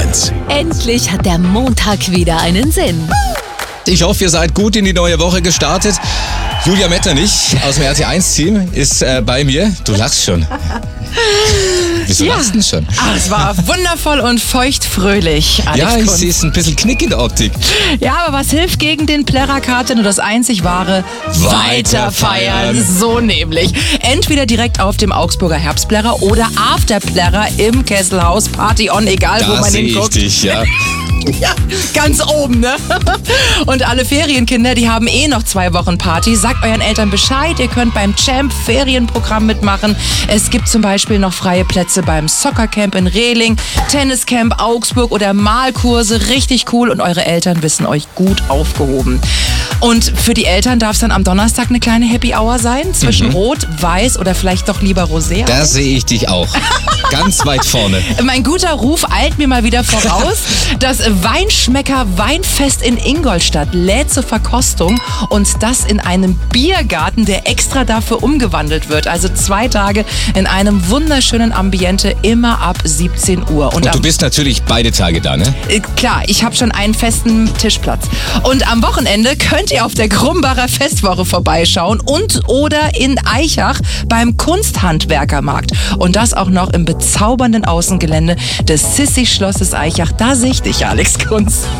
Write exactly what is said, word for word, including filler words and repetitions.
eins. Endlich hat der Montag wieder einen Sinn. Ich hoffe, ihr seid gut in die neue Woche gestartet. Julia Metternich aus dem R T eins Team ist äh, bei mir. Du lachst schon. Wieso Ja. lachst du denn schon? Ach, es war wundervoll und feuchtfröhlich, Alex Ja, ich Kunz. sehe es ein bisschen Knick in der Optik. Ja, aber was hilft gegen den Plärrakater? Nur das einzig wahre: Weiter feiern. So nämlich. Entweder direkt auf dem Augsburger Herbstplärrer oder Afterplärrer im Kesselhaus. Party on, egal wo Da man sehe ich hinguckt. dich, ja. Ja, ganz oben, ne? Und alle Ferienkinder, die haben eh noch zwei Wochen Party. Sagt euren Eltern Bescheid, ihr könnt beim Champ Ferienprogramm mitmachen. Es gibt zum Beispiel noch freie Plätze beim Soccercamp in Rehling, Tenniscamp Augsburg oder Malkurse. Richtig cool und eure Eltern wissen euch gut aufgehoben. Und für die Eltern darf es dann am Donnerstag eine kleine Happy Hour sein. Zwischen Mhm. Rot, Weiß oder vielleicht doch lieber Rosé. Da sehe ich dich auch. Ganz weit vorne. Mein guter Ruf eilt mir mal wieder voraus. Das Weinschmecker Weinfest in Ingolstadt lädt zur Verkostung und das in einem Biergarten, der extra dafür umgewandelt wird. Also zwei Tage in einem wunderschönen Ambiente, immer ab siebzehn Uhr. Und du am- bist natürlich beide Tage da, ne? äh, Klar, ich habe schon einen festen Tischplatz. Und am Wochenende könnt ihr auf der Krumbacher Festwoche vorbeischauen und oder in Aichach beim Kunsthandwerkermarkt. Und das auch noch im bezaubernden Außengelände des Sissi-Schlosses Aichach. Da sehe ich dich, Alex Kunz.